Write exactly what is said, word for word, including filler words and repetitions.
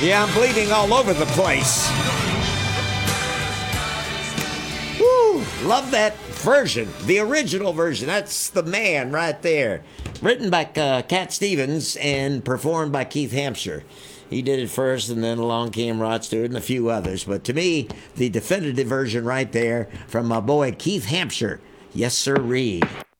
Yeah, I'm bleeding all over the place. Woo! Love that version. The original version. That's the man right there. Written by uh, Cat Stevens and performed by Keith Hampshire. He did it first, and then along came Rod Stewart and a few others. But to me, the definitive version right there from my boy Keith Hampshire. Yes, sirree.